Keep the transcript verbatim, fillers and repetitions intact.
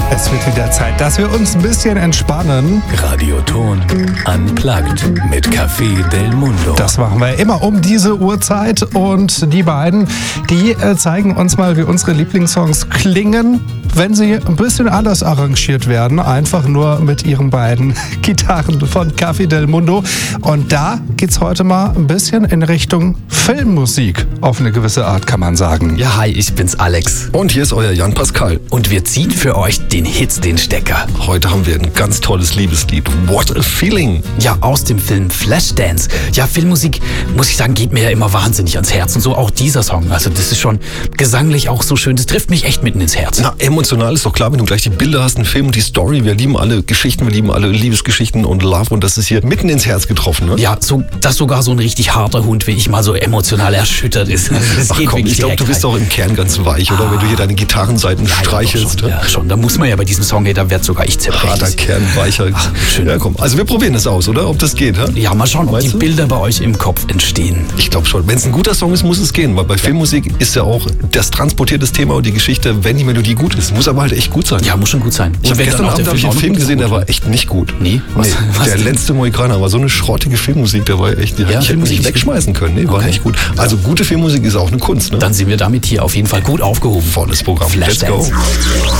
Es wird wieder Zeit, dass wir uns ein bisschen entspannen. Radioton Unplugged mit Café del Mundo. Das machen wir immer um diese Uhrzeit. Und die beiden, die äh, zeigen uns mal, wie unsere Lieblingssongs klingen, wenn sie ein bisschen anders arrangiert werden. Einfach nur mit ihren beiden Gitarren von Café del Mundo. Und da geht's heute mal ein bisschen in Richtung Filmmusik. Auf eine gewisse Art, kann man sagen. Ja, hi, ich bin's Alex. Und hier ist euer Jan Pascal. Und wir ziehen für euch den Hits den Stecker. Heute haben wir ein ganz tolles Liebeslied. What a Feeling. Ja, aus dem Film Flashdance. Ja, Filmmusik, muss ich sagen, geht mir ja immer wahnsinnig ans Herz. Und so auch dieser Song. Also das ist schon gesanglich auch so schön. Das trifft mich echt mitten ins Herz. Na, emotional ist doch klar, wenn du gleich die Bilder hast, einen Film und die Story. Wir lieben alle Geschichten, wir lieben alle Liebesgeschichten und Love. Und das ist hier mitten ins Herz getroffen, ne? Ja, so, dass sogar so ein richtig harter Hund wie ich mal so emotional erschüttert ist. Das Ach geht komm, ich glaube, du bist doch im Kern ganz weich, oder? Ah, wenn du hier deine Gitarrenseiten ja, streichelst. schon, ja, schon. Da muss man ja bei diesem Song, da wird sogar ich zerbrechlich. Harter Kern, weicher. Ach, schön. Ja, komm. Also wir probieren das aus, oder? Ob das geht, hä? Ja, mal schauen, ob Meinst die du? Bilder bei euch im Kopf entstehen. Ich glaube schon. Wenn es ein guter Song ist, muss es gehen. Weil bei Filmmusik ist ja auch das transportiertes Thema und die Geschichte, wenn die Melodie gut ist. Muss aber halt echt gut sein. Ja, muss schon gut sein. Ich habe wenn gestern dann auch Abend der hab ich einen auch Film noch gesehen, gut der war wird. echt nicht gut. Nee? Was, nee. was Der denn? letzte Mohikaner war so eine schrottige Filmmusik, der war echt, die Ja, ich hätte Filmmusik nicht ist wegschmeißen können. Nee, war Okay. nicht gut. Also gute Filmmusik ist auch eine Kunst, ne? Dann sind wir damit hier auf jeden Fall gut aufgehoben. Volles Programm. Let's Flashdance. go.